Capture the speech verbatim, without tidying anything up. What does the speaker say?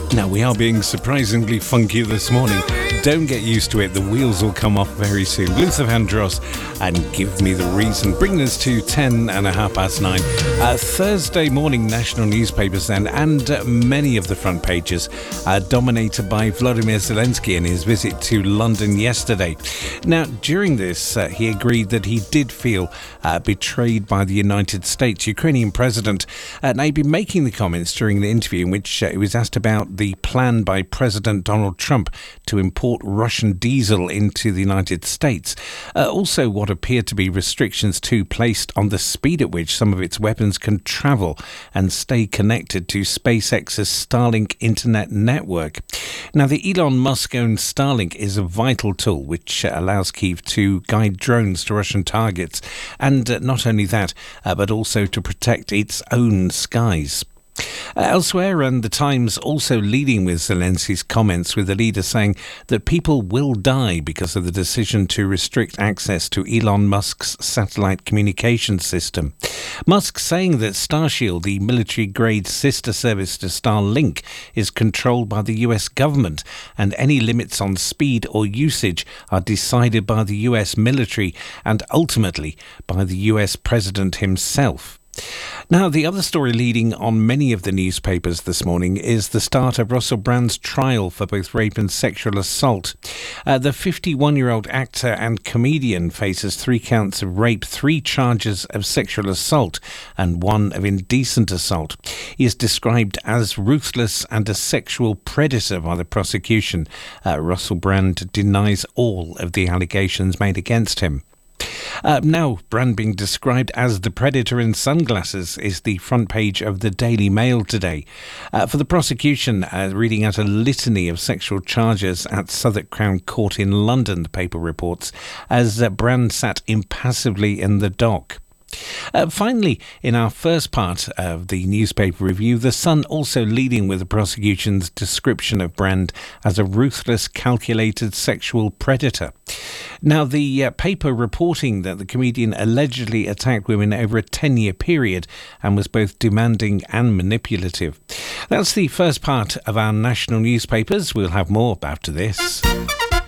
Now, we are being surprisingly funky this morning. Don't get used to it. The wheels will come off very soon. Luther Vandross and Give Me the Reason. Bringing us to ten and a half past nine. Uh, Thursday morning national newspapers then, and uh, many of the front pages are dominated by Volodymyr Zelensky and his visit to London yesterday. Now, during this, uh, he agreed that he did feel uh, betrayed by the United States. Ukrainian president uh, now he'd been making the comments during the interview in which uh, he was asked about the plan by President Donald Trump to import Russian diesel into the United States. Uh, also, what appeared to be restrictions too placed on the speed at which some of its weapons can travel and stay connected to SpaceX's Starlink internet network. Now, the Elon Musk-owned Starlink is a vital tool which uh, allows Kyiv to guide drones to Russian targets, and uh, not only that, uh, but also to protect its own skies. Uh, elsewhere, and the Times also leading with Zelensky's comments, with the leader saying that people will die because of the decision to restrict access to Elon Musk's satellite communication system. Musk saying that Starshield, the military-grade sister service to Starlink, is controlled by the U S government, and any limits on speed or usage are decided by the U S military and ultimately by the U S president himself. Now, the other story leading on many of the newspapers this morning is the start of Russell Brand's trial for both rape and sexual assault. Uh, the fifty-one-year-old actor and comedian faces three counts of rape, three charges of sexual assault, and one of indecent assault. He is described as ruthless and a sexual predator by the prosecution. Uh, Russell Brand denies all of the allegations made against him. Uh, now, Brand being described as the predator in sunglasses is the front page of the Daily Mail today. Uh, for the prosecution, uh, reading out a litany of sexual charges at Southwark Crown Court in London, the paper reports, as uh, Brand sat impassively in the dock. Uh, finally, in our first part of the newspaper review, The Sun also leading with the prosecution's description of Brand as a ruthless, calculated sexual predator. Now, the uh, paper reporting that the comedian allegedly attacked women over a ten-year period and was both demanding and manipulative. That's the first part of our national newspapers. We'll have more after this.